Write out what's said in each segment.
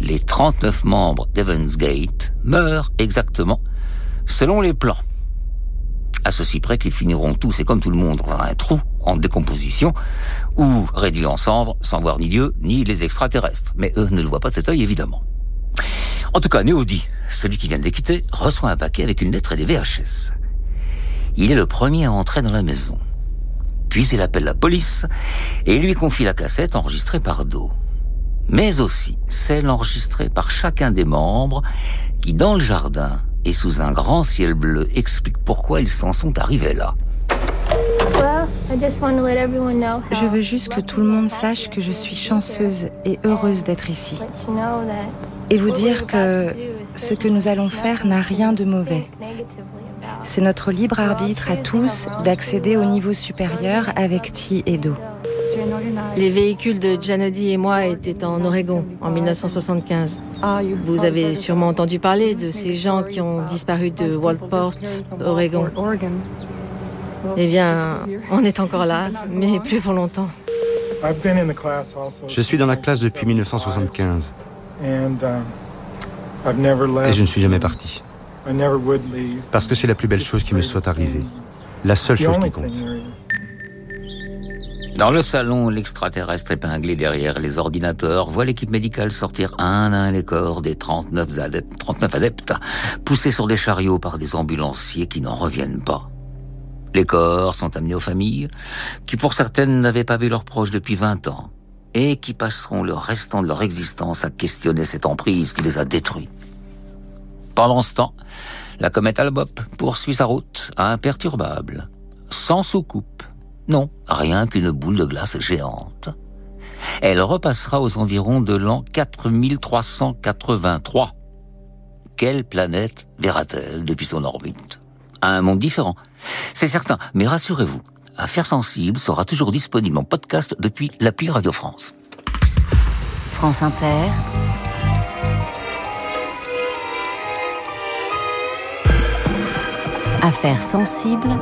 les 39 membres d'Heaven's Gate meurent exactement selon les plans. À ceci près qu'ils finiront tous, et comme tout le monde, dans un trou en décomposition, ou réduits en cendres, sans voir ni Dieu, ni les extraterrestres. Mais eux ne le voient pas de cet œil, évidemment. En tout cas, Néodi, celui qui vient de les quitter, reçoit un paquet avec une lettre et des VHS. Il est le premier à entrer dans la maison. Puis il appelle la police et lui confie la cassette enregistrée par Do. Mais aussi celle enregistrée par chacun des membres qui, dans le jardin et sous un grand ciel bleu, explique pourquoi ils s'en sont arrivés là. Je veux juste que tout le monde sache que je suis chanceuse et heureuse d'être ici. Et vous dire que ce que nous allons faire n'a rien de mauvais. C'est notre libre arbitre à tous d'accéder au niveau supérieur avec Ti et Do. Les véhicules de Janody et moi étaient en Oregon en 1975. Vous avez sûrement entendu parler de ces gens qui ont disparu de Walport, Oregon. Eh bien, on est encore là, mais plus pour longtemps. Je suis dans la classe depuis 1975. Et je ne suis jamais parti. Parce que c'est la plus belle chose qui me soit arrivée. La seule chose qui compte. Dans le salon, l'extraterrestre épinglé derrière les ordinateurs voit l'équipe médicale sortir un à un les corps des 39 adeptes, poussés sur des chariots par des ambulanciers qui n'en reviennent pas. Les corps sont amenés aux familles, qui pour certaines n'avaient pas vu leurs proches depuis 20 ans, et qui passeront le restant de leur existence à questionner cette emprise qui les a détruits. Pendant ce temps, la comète Hale-Bopp poursuit sa route imperturbable, sans soucoupe. Non, rien qu'une boule de glace géante. Elle repassera aux environs de l'an 4383. Quelle planète verra-t-elle depuis son orbite ? Un monde différent, c'est certain, mais rassurez-vous, Affaires sensibles sera toujours disponible en podcast depuis l'appli Radio France. France Inter. Affaires sensibles.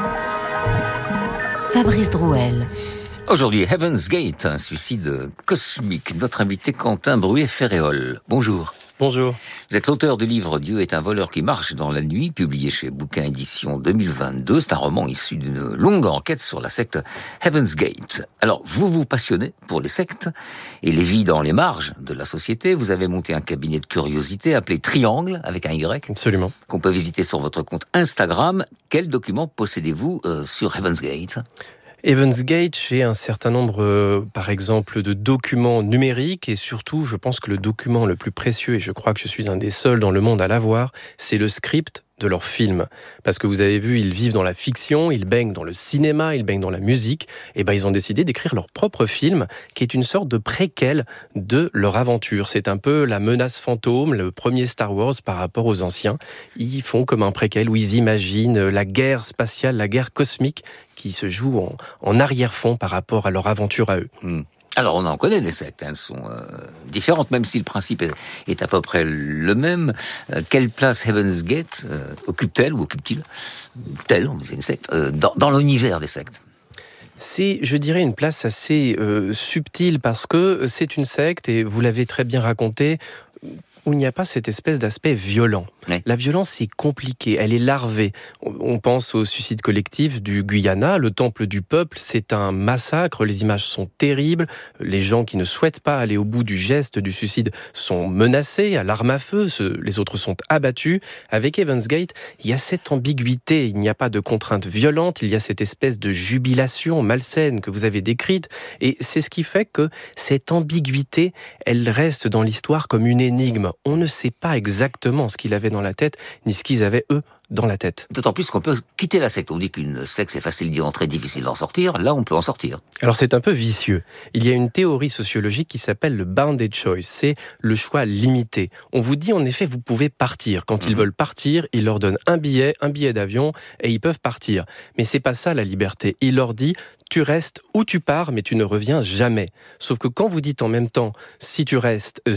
Fabrice Drouel. Aujourd'hui, Heaven's Gate, un suicide cosmique. Notre invité Quentin Bruet-Ferréol. Bonjour. Bonjour. Vous êtes l'auteur du livre Dieu est un voleur qui marche dans la nuit, publié chez Bouquin Édition 2022. C'est un roman issu d'une longue enquête sur la secte Heaven's Gate. Alors, vous vous passionnez pour les sectes et les vies dans les marges de la société. Vous avez monté un cabinet de curiosité appelé Triangle, avec un Y. Absolument. Qu'on peut visiter sur votre compte Instagram. Quels documents possédez-vous sur Heaven's Gate ? Heaven's Gate, j'ai un certain nombre, par exemple, de documents numériques et surtout, je pense que le document le plus précieux, et je crois que je suis un des seuls dans le monde à l'avoir, c'est le script de leur film. Parce que vous avez vu, ils vivent dans la fiction, ils baignent dans le cinéma, ils baignent dans la musique, et ils ont décidé d'écrire leur propre film, qui est une sorte de préquel de leur aventure. C'est un peu la menace fantôme, le premier Star Wars par rapport aux anciens. Ils font comme un préquel où ils imaginent la guerre spatiale, la guerre cosmique, qui se joue en arrière-fond par rapport à leur aventure à eux. Alors, on en connaît des sectes, elles sont différentes, même si le principe est à peu près le même. Quelle place Heaven's Gate occupe-t-elle, ou occupe-t-il, c'est une secte, dans l'univers des sectes ? C'est, je dirais, une place assez subtile, parce que c'est une secte, et vous l'avez très bien raconté, où il n'y a pas cette espèce d'aspect violent. Oui. La violence, c'est compliqué, elle est larvée. On pense au suicide collectif du Guyana, le temple du peuple, c'est un massacre, les images sont terribles, les gens qui ne souhaitent pas aller au bout du geste du suicide sont menacés à l'arme à feu, les autres sont abattus. Avec Heaven's Gate, il y a cette ambiguïté, il n'y a pas de contrainte violente, il y a cette espèce de jubilation malsaine que vous avez décrite, et c'est ce qui fait que cette ambiguïté, elle reste dans l'histoire comme une énigme. On ne sait pas exactement ce qu'il avait dans la tête, ni ce qu'ils avaient, eux, dans la tête. D'autant plus qu'on peut quitter la secte. On dit qu'une secte, c'est facile d'y entrer, difficile d'en sortir. Là, on peut en sortir. Alors, c'est un peu vicieux. Il y a une théorie sociologique qui s'appelle le bounded choice. C'est le choix limité. On vous dit, en effet, vous pouvez partir. Quand ils veulent partir, ils leur donnent un billet d'avion, et ils peuvent partir. Mais c'est pas ça, la liberté. Il leur dit, tu restes ou tu pars, mais tu ne reviens jamais. Sauf que quand vous dites en même temps, si tu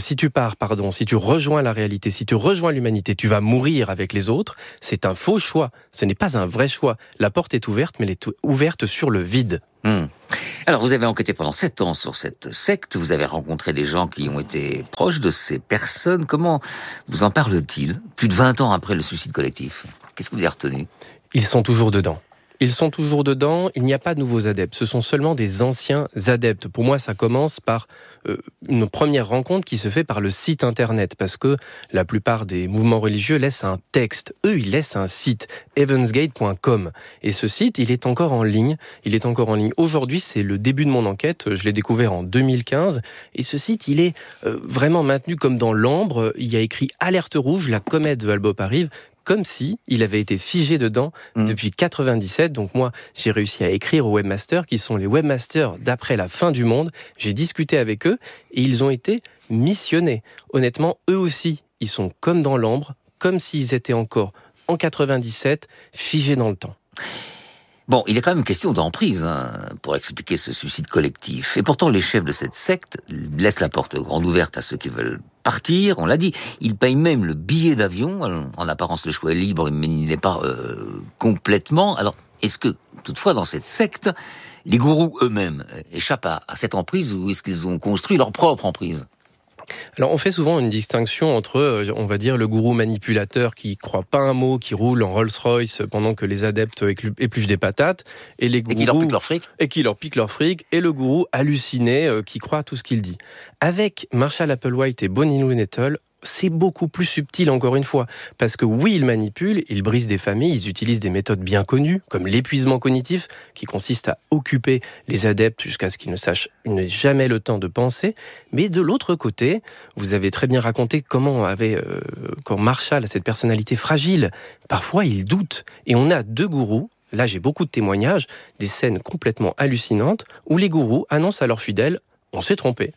rejoins la réalité, si tu rejoins l'humanité, tu vas mourir avec les autres, c'est un faux choix. Ce n'est pas un vrai choix. La porte est ouverte, mais elle est ouverte sur le vide. Alors, vous avez enquêté pendant 7 ans sur cette secte, vous avez rencontré des gens qui ont été proches de ces personnes. Comment vous en parle-t-il, plus de 20 ans après le suicide collectif? Qu'est-ce que vous avez retenu? Ils sont toujours dedans. Ils sont toujours dedans, il n'y a pas de nouveaux adeptes, ce sont seulement des anciens adeptes. Pour moi, ça commence par une première rencontre qui se fait par le site internet, parce que la plupart des mouvements religieux laissent un texte. Eux, ils laissent un site, evansgate.com. Et ce site, il est encore en ligne. Aujourd'hui, c'est le début de mon enquête, je l'ai découvert en 2015, et ce site, il est vraiment maintenu comme dans l'ambre. Il y a écrit « Alerte rouge, la comète de Albop arrive », comme si il avait été figé dedans depuis 97. Donc moi, j'ai réussi à écrire aux webmasters, qui sont les webmasters d'après la fin du monde. J'ai discuté avec eux et ils ont été missionnés. Honnêtement, eux aussi, ils sont comme dans l'ambre, comme s'ils étaient encore en 97, figés dans le temps. Bon, il est quand même question d'emprise pour expliquer ce suicide collectif. Et pourtant, les chefs de cette secte laissent la porte grande ouverte à ceux qui veulent partir. On l'a dit, ils payent même le billet d'avion. En apparence, le choix est libre, mais il n'est pas complètement. Alors, est-ce que, toutefois, dans cette secte, les gourous eux-mêmes échappent à cette emprise, ou est-ce qu'ils ont construit leur propre emprise ? Alors on fait souvent une distinction entre, on va dire, le gourou manipulateur qui croit pas un mot, qui roule en Rolls-Royce pendant que les adeptes épluchent des patates, et les gourous... Et qui leur piquent leur fric. Et le gourou halluciné qui croit à tout ce qu'il dit. Avec Marshall Applewhite et Bonnie Lou Nettle, c'est beaucoup plus subtil, encore une fois, parce que oui, ils manipulent, ils brisent des familles, ils utilisent des méthodes bien connues, comme l'épuisement cognitif, qui consiste à occuper les adeptes jusqu'à ce qu'ils n'aient jamais le temps de penser. Mais de l'autre côté, vous avez très bien raconté comment quand Marshall a cette personnalité fragile, parfois il doute. Et on a 2 gourous, là j'ai beaucoup de témoignages, des scènes complètement hallucinantes, où les gourous annoncent à leurs fidèles « on s'est trompé,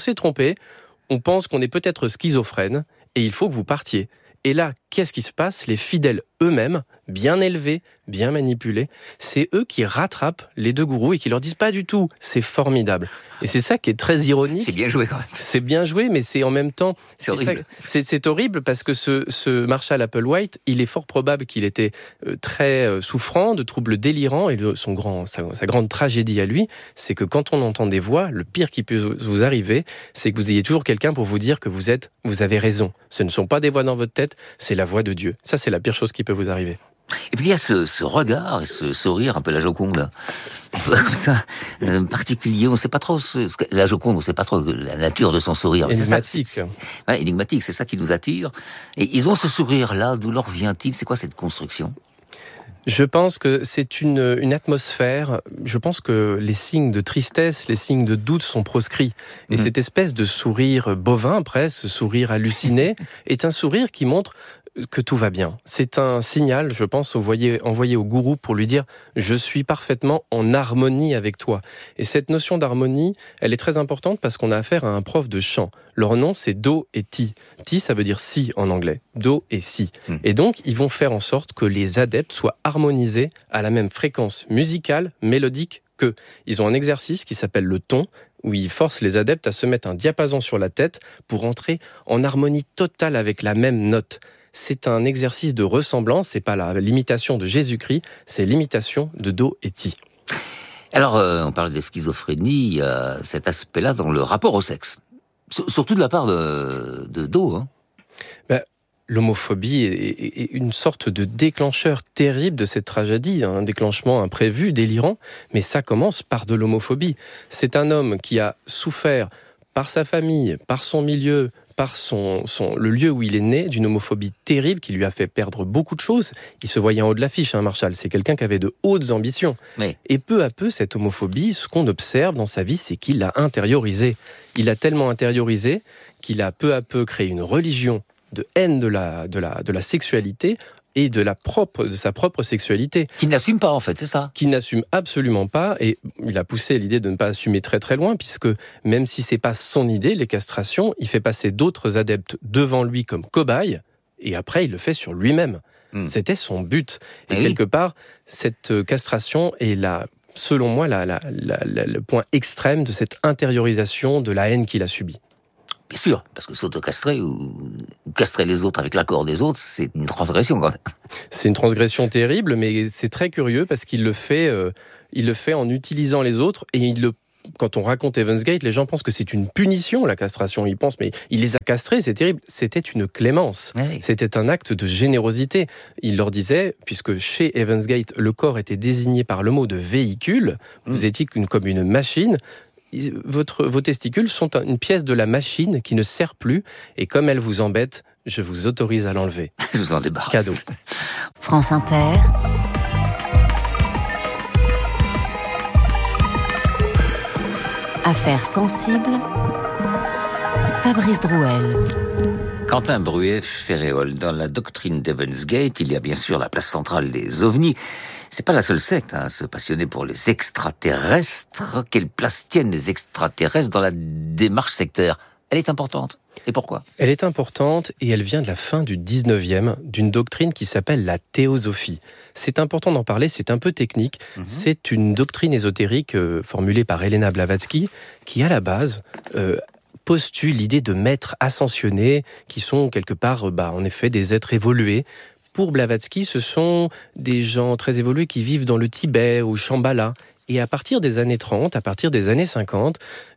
on pense qu'on est peut-être schizophrène et il faut que vous partiez ». Et là, qu'est-ce qui se passe ? Les fidèles eux-mêmes, bien élevés, bien manipulés, c'est eux qui rattrapent les 2 gourous et qui leur disent pas du tout. C'est formidable. Et c'est ça qui est très ironique. C'est bien joué quand même. C'est bien joué, mais c'est en même temps... C'est horrible. C'est horrible parce que ce Marshall Applewhite, il est fort probable qu'il était très souffrant de troubles délirants, et sa grande tragédie à lui, c'est que quand on entend des voix, le pire qui peut vous arriver, c'est que vous ayez toujours quelqu'un pour vous dire que vous avez raison. Ce ne sont pas des voix dans votre tête, c'est la voix de Dieu. Ça, c'est la pire chose qui peut vous arriver. Et puis il y a ce regard et ce sourire un peu la Joconde, comme ça, particulier. On ne sait pas trop la Joconde, on ne sait pas trop la nature de son sourire. Énigmatique. Énigmatique, c'est ça qui nous attire. Et ils ont ce sourire-là, d'où leur vient-il ? C'est quoi cette construction ? Je pense que c'est une atmosphère. Je pense que les signes de tristesse, les signes de doute sont proscrits. Et cette espèce de sourire bovin, presque, ce sourire halluciné, est un sourire qui montre que tout va bien. C'est un signal, je pense, envoyé au gourou pour lui dire « je suis parfaitement en harmonie avec toi ». Et cette notion d'harmonie, elle est très importante parce qu'on a affaire à un prof de chant. Leur nom, c'est Do et Ti. Ti, ça veut dire si en anglais. Do et si. Et donc, ils vont faire en sorte que les adeptes soient harmonisés à la même fréquence musicale, mélodique qu'eux. Ils ont un exercice qui s'appelle le ton, où ils forcent les adeptes à se mettre un diapason sur la tête pour entrer en harmonie totale avec la même note. C'est un exercice de ressemblance, c'est pas l'imitation de Jésus-Christ, c'est l'imitation de Do et Ti. Alors, on parle de schizophrénie, il y a cet aspect-là dans le rapport au sexe. Surtout de la part de Do. L'homophobie est une sorte de déclencheur terrible de cette tragédie, un déclenchement imprévu, délirant, mais ça commence par de l'homophobie. C'est un homme qui a souffert par sa famille, par son milieu, par le lieu où il est né, d'une homophobie terrible qui lui a fait perdre beaucoup de choses. Il se voyait en haut de l'affiche, Marshall. C'est quelqu'un qui avait de hautes ambitions. Mais... Et peu à peu, cette homophobie, ce qu'on observe dans sa vie, c'est qu'il l'a intériorisée. Il l'a tellement intériorisée qu'il a peu à peu créé une religion de haine de la sexualité et de sa propre sexualité. Qu'il n'assume pas, en fait, c'est ça ? Qu'il n'assume absolument pas, et il a poussé l'idée de ne pas assumer très très loin, puisque même si c'est pas son idée, les castrations, il fait passer d'autres adeptes devant lui comme cobayes, et après il le fait sur lui-même. C'était son but. Et quelque part, cette castration est selon moi, le point extrême de cette intériorisation de la haine qu'il a subie. Bien sûr, parce que s'autocastrer ou castrer les autres avec l'accord des autres, c'est une transgression quand même. C'est une transgression terrible, mais c'est très curieux parce qu'il le fait en utilisant les autres et quand on raconte Heaven's Gate, les gens pensent que c'est une punition, la castration. Ils pensent, mais il les a castrés, c'est terrible. C'était une clémence. Oui. C'était un acte de générosité. Il leur disait, puisque chez Heaven's Gate, le corps était désigné par le mot de véhicule, vous étiez comme une machine. Vos testicules sont une pièce de la machine qui ne sert plus. Et comme elle vous embête, je vous autorise à l'enlever. Je vous en débarrasse. Cadeau. France Inter. Affaires sensibles. Fabrice Drouel. Quentin Bruet-Ferréol, dans la doctrine d'Heaven's Gate, il y a bien sûr la place centrale des ovnis. C'est pas la seule secte à se passionner pour les extraterrestres. Quelle place tiennent les extraterrestres dans la démarche sectaire ? Elle est importante. Et pourquoi ? Elle est importante et elle vient de la fin du 19e, d'une doctrine qui s'appelle la théosophie. C'est important d'en parler, c'est un peu technique. C'est une doctrine ésotérique formulée par Helena Blavatsky qui, à la base, postule l'idée de maîtres ascensionnés qui sont quelque part, en effet, des êtres évolués. Pour Blavatsky, ce sont des gens très évolués qui vivent dans le Tibet ou Shambhala. Et à partir des années 30, à partir des années 50,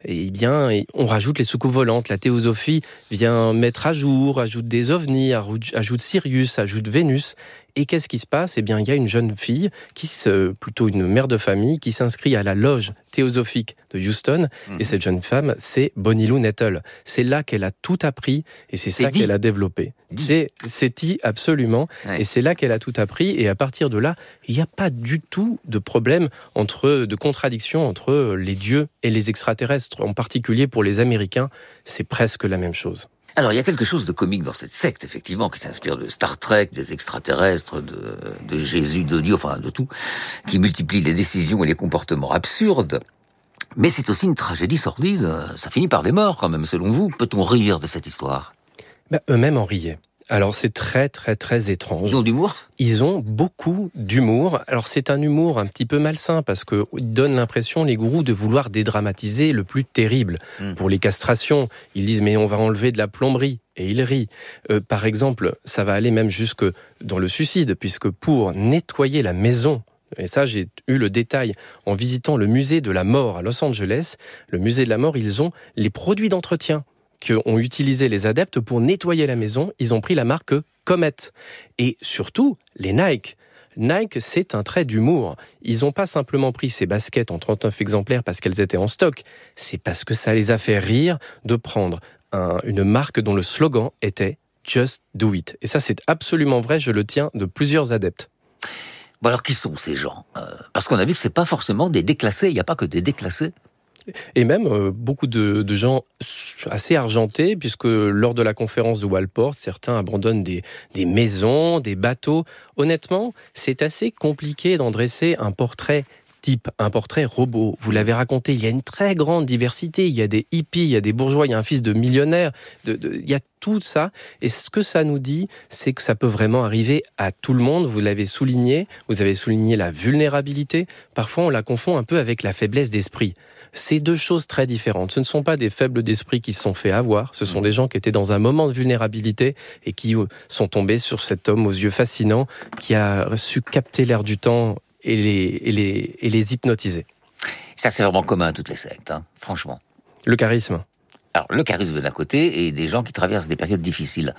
on rajoute les soucoupes volantes. La théosophie vient mettre à jour, ajoute des ovnis, ajoute Sirius, ajoute Vénus. Et qu'est-ce qui se passe ? Il y a une jeune fille, plutôt une mère de famille, qui s'inscrit à la loge théosophique de Houston. Et cette jeune femme, c'est Bonnie Lou Nettle. C'est là qu'elle a tout appris et c'est ça qu'elle a développé. C'est dit absolument. Ouais. Et c'est là qu'elle a tout appris. Et à partir de là, il n'y a pas du tout de problème de contradiction entre les dieux et les extraterrestres. En particulier pour les Américains, c'est presque la même chose. Alors, il y a quelque chose de comique dans cette secte, effectivement, qui s'inspire de Star Trek, des extraterrestres, de Jésus, de Dieu, enfin de tout, qui multiplie les décisions et les comportements absurdes. Mais c'est aussi une tragédie sordide. Ça finit par des morts, quand même, selon vous. Peut-on rire de cette histoire ? Eux-mêmes en riaient. Alors c'est très très très étrange. Ils ont d'humour ? Ils ont beaucoup d'humour. Alors c'est un humour un petit peu malsain parce qu'ils donnent l'impression, les gourous, de vouloir dédramatiser le plus terrible. Pour les castrations, ils disent mais on va enlever de la plomberie. Et ils rient. Par exemple, ça va aller même jusque dans le suicide, puisque pour nettoyer la maison, et ça j'ai eu le détail en visitant le musée de la mort à Los Angeles, le musée de la mort, ils ont les produits d'entretien qu'ont utilisé les adeptes pour nettoyer la maison. Ils ont pris la marque Comet. Et surtout, les Nike. Nike, c'est un trait d'humour. Ils n'ont pas simplement pris ces baskets en 39 exemplaires parce qu'elles étaient en stock. C'est parce que ça les a fait rire de prendre une marque dont le slogan était « Just do it ». Et ça, c'est absolument vrai, je le tiens de plusieurs adeptes. Bon alors, qui sont ces gens ? Parce qu'on a vu que ce n'est pas forcément des déclassés, il n'y a pas que des déclassés. Et même beaucoup de gens assez argentés, puisque lors de la conférence de Walport, certains abandonnent des maisons, des bateaux. Honnêtement, c'est assez compliqué d'en dresser un portrait type, un portrait robot. Vous l'avez raconté, il y a une très grande diversité. Il y a des hippies, il y a des bourgeois, il y a un fils de millionnaire. Il y a tout ça. Et ce que ça nous dit, c'est que ça peut vraiment arriver à tout le monde. Vous l'avez souligné. Vous avez souligné la vulnérabilité. Parfois, on la confond un peu avec la faiblesse d'esprit. C'est deux choses très différentes. Ce ne sont pas des faibles d'esprit qui se sont fait avoir. Ce sont des gens qui étaient dans un moment de vulnérabilité et qui sont tombés sur cet homme aux yeux fascinants qui a su capter l'air du temps et les hypnotiser. Ça, c'est vraiment commun à toutes les sectes, franchement. Le charisme. Alors, le charisme d'un côté et des gens qui traversent des périodes difficiles.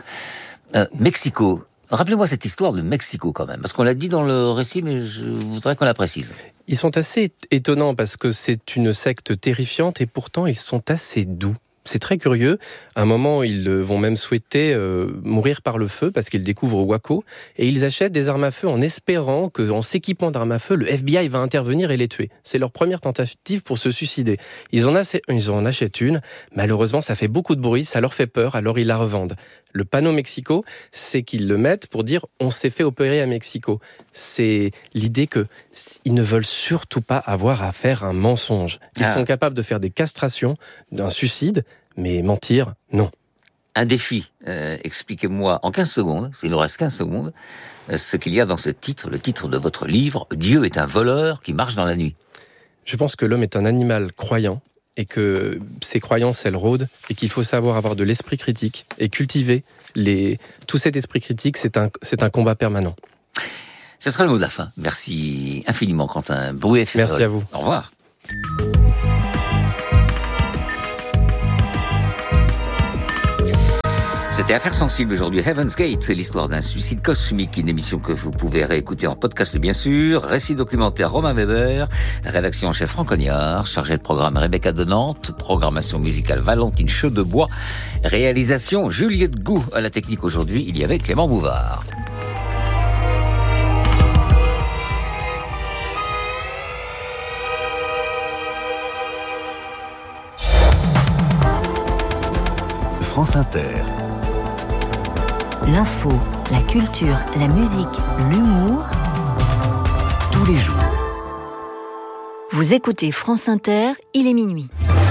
Mexico. Rappelez-moi cette histoire de Mexico quand même, parce qu'on l'a dit dans le récit, mais je voudrais qu'on la précise. Ils sont assez étonnants parce que c'est une secte terrifiante et pourtant ils sont assez doux. C'est très curieux. À un moment, ils vont même souhaiter mourir par le feu parce qu'ils découvrent Waco et ils achètent des armes à feu en espérant qu'en s'équipant d'armes à feu, le FBI va intervenir et les tuer. C'est leur première tentative pour se suicider. Ils en achètent une. Malheureusement, ça fait beaucoup de bruit, ça leur fait peur, alors ils la revendent. Le panneau Mexico, c'est qu'ils le mettent pour dire « on s'est fait opérer à Mexico ». C'est l'idée qu'ils ne veulent surtout pas avoir à faire un mensonge. Ils sont capables de faire des castrations, d'un suicide, mais mentir, non. Un défi, expliquez-moi en 15 secondes, il nous reste 15 secondes, ce qu'il y a dans ce titre, le titre de votre livre « Dieu est un voleur qui marche dans la nuit ». Je pense que l'homme est un animal croyant et que ces croyances, elles rôdent, et qu'il faut savoir avoir de l'esprit critique et cultiver tout cet esprit critique, c'est un combat permanent. Ce sera le mot de la fin. Merci infiniment, Quentin Brouet-Ferrol. Merci à vous. Au revoir. C'était Affaires sensibles aujourd'hui. Heaven's Gate, c'est l'histoire d'un suicide cosmique, une émission que vous pouvez réécouter en podcast bien sûr. Récit documentaire Romain Weber, rédaction en chef Franck Cognard, chargé de programme Rebecca de Nantes, programmation musicale Valentine Chaudebois, réalisation Juliette Gou. À la technique aujourd'hui, il y avait Clément Bouvard. France Inter. L'info, la culture, la musique, l'humour. Tous les jours. Vous écoutez France Inter, il est minuit.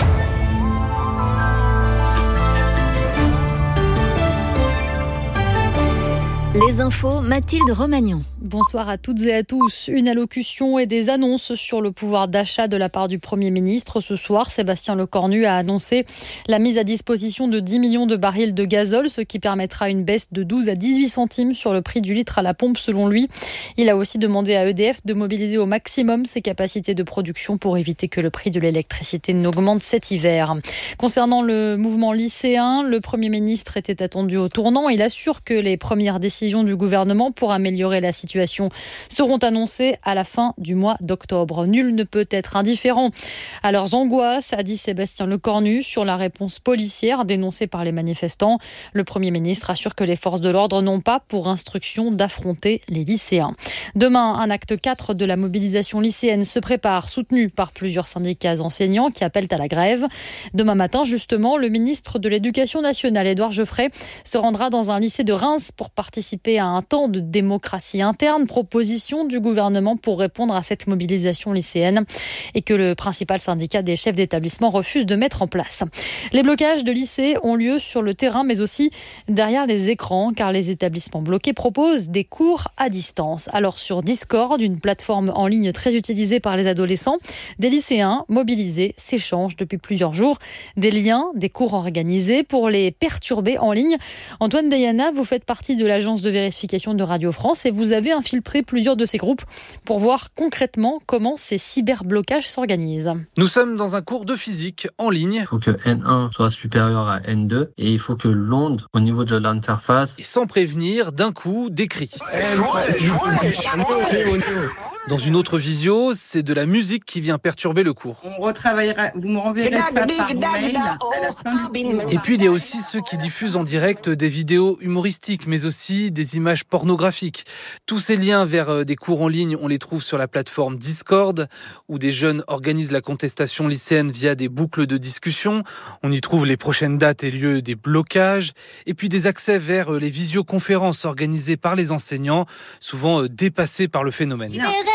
Les infos, Mathilde Romagnan. Bonsoir à toutes et à tous. Une allocution et des annonces sur le pouvoir d'achat de la part du Premier ministre. Ce soir, Sébastien Lecornu a annoncé la mise à disposition de 10 millions de barils de gazole, ce qui permettra une baisse de 12 à 18 centimes sur le prix du litre à la pompe selon lui. Il a aussi demandé à EDF de mobiliser au maximum ses capacités de production pour éviter que le prix de l'électricité n'augmente cet hiver. Concernant le mouvement lycéen, le Premier ministre était attendu au tournant. Il assure que les premières décisions du gouvernement pour améliorer la situation seront annoncées à la fin du mois d'octobre. Nul ne peut être indifférent à leurs angoisses, a dit Sébastien Lecornu sur la réponse policière dénoncée par les manifestants. Le Premier ministre assure que les forces de l'ordre n'ont pas pour instruction d'affronter les lycéens. Demain, un acte 4 de la mobilisation lycéenne se prépare, soutenu par plusieurs syndicats enseignants qui appellent à la grève. Demain matin, justement, le ministre de l'Éducation nationale, Édouard Geoffrey, se rendra dans un lycée de Reims pour participer à un temps de démocratie interne, proposition du gouvernement pour répondre à cette mobilisation lycéenne et que le principal syndicat des chefs d'établissement refuse de mettre en place. Les blocages de lycées ont lieu sur le terrain mais aussi derrière les écrans car les établissements bloqués proposent des cours à distance. Alors sur Discord, une plateforme en ligne très utilisée par les adolescents, des lycéens mobilisés s'échangent depuis plusieurs jours des liens, des cours organisés pour les perturber en ligne. Antoine Dayana, vous faites partie de l'agence de vérification de Radio France et vous avez infiltré plusieurs de ces groupes pour voir concrètement comment ces cyberblocages s'organisent. Nous sommes dans un cours de physique en ligne. Il faut que N1 soit supérieur à N2 et il faut que l'onde au niveau de l'interface... Et sans prévenir, d'un coup, des cris. Dans une autre visio, c'est de la musique qui vient perturber le cours. On retravaillera, vous me renverrez ça par mail à la fin du cours. Et puis il y a aussi ceux qui diffusent en direct des vidéos humoristiques, mais aussi des images pornographiques. Tous ces liens vers des cours en ligne, on les trouve sur la plateforme Discord, où des jeunes organisent la contestation lycéenne via des boucles de discussion. On y trouve les prochaines dates et lieux des blocages, et puis des accès vers les visioconférences organisées par les enseignants, souvent dépassés par le phénomène.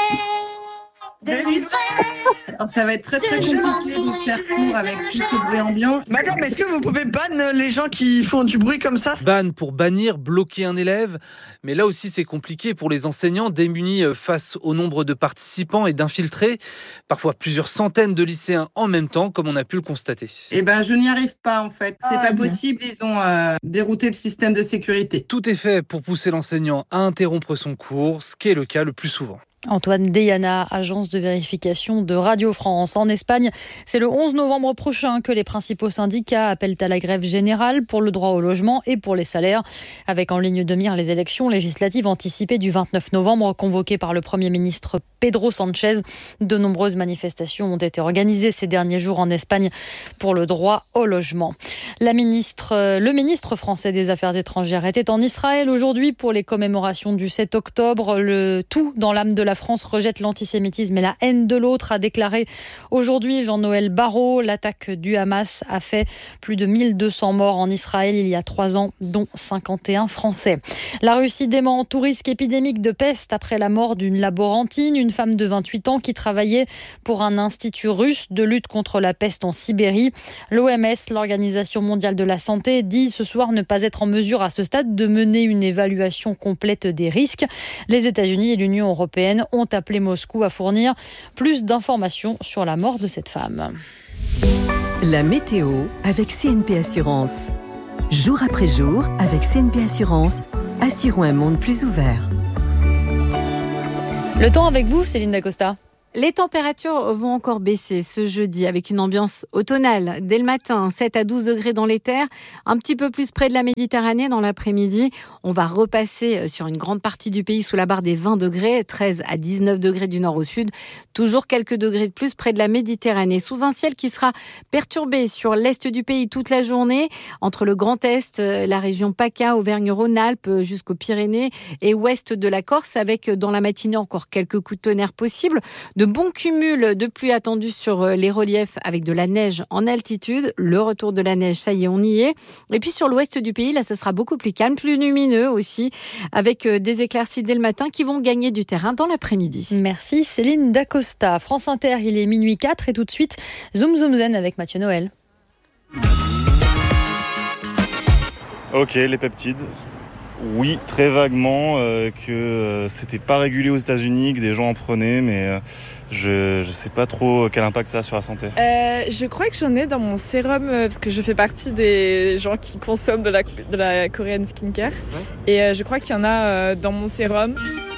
Alors ça va être très très compliqué de faire court avec tout ce bruit ambiant. Madame, est-ce que vous pouvez ban les gens qui font du bruit comme ça ? Ban pour bannir, bloquer un élève. Mais là aussi c'est compliqué pour les enseignants démunis face au nombre de participants et d'infiltrés. Parfois plusieurs centaines de lycéens en même temps, comme on a pu le constater. Eh ben je n'y arrive pas en fait. C'est pas possible, ils ont dérouté le système de sécurité. Tout est fait pour pousser l'enseignant à interrompre son cours, ce qui est le cas le plus souvent. Antoine Dayana, agence de vérification de Radio France. En Espagne, c'est le 11 novembre prochain que les principaux syndicats appellent à la grève générale pour le droit au logement et pour les salaires, avec en ligne de mire les élections législatives anticipées du 29 novembre convoquées par le Premier ministre Pedro Sánchez. De nombreuses manifestations ont été organisées ces derniers jours en Espagne pour le droit au logement. Le ministre français des Affaires étrangères était en Israël aujourd'hui pour les commémorations du 7 octobre. Le tout dans l'âme de la France rejette l'antisémitisme et la haine de l'autre, a déclaré aujourd'hui Jean-Noël Barrot. L'attaque du Hamas a fait plus de 1200 morts en Israël il y a 3 ans, dont 51 Français. La Russie dément tout risque épidémique de peste après la mort d'une laborantine, une femme de 28 ans qui travaillait pour un institut russe de lutte contre la peste en Sibérie. L'OMS, l'Organisation mondiale de la santé, dit ce soir ne pas être en mesure à ce stade de mener une évaluation complète des risques. Les États-Unis et l'Union européenne ont appelé Moscou à fournir plus d'informations sur la mort de cette femme. La météo avec CNP Assurance. Jour après jour, avec CNP Assurance, assurons un monde plus ouvert. Le temps avec vous, Céline Dacosta. Les températures vont encore baisser ce jeudi avec une ambiance automnale. Dès le matin, 7 à 12 degrés dans les terres, un petit peu plus près de la Méditerranée dans l'après-midi. On va repasser sur une grande partie du pays sous la barre des 20 degrés, 13 à 19 degrés du nord au sud. Toujours quelques degrés de plus près de la Méditerranée, sous un ciel qui sera perturbé sur l'est du pays toute la journée, entre le Grand Est, la région PACA, Auvergne-Rhône-Alpes, jusqu'aux Pyrénées et ouest de la Corse, avec dans la matinée encore quelques coups de tonnerre possibles. De bons cumuls de pluie attendus sur les reliefs avec de la neige en altitude. Le retour de la neige, ça y est, on y est. Et puis sur l'ouest du pays, là, ce sera beaucoup plus calme, plus lumineux aussi, avec des éclaircies dès le matin qui vont gagner du terrain dans l'après-midi. Merci Céline Dacosta. France Inter, il est minuit 4 et tout de suite, Zoom Zoom Zen avec Mathieu Noël. Ok, les peptides. Oui, très vaguement, que c'était pas régulé aux États-Unis, que des gens en prenaient, mais je sais pas trop quel impact ça a sur la santé. Je crois que j'en ai dans mon sérum, parce que je fais partie des gens qui consomment de la Korean Skincare. Ouais. Et je crois qu'il y en a dans mon sérum.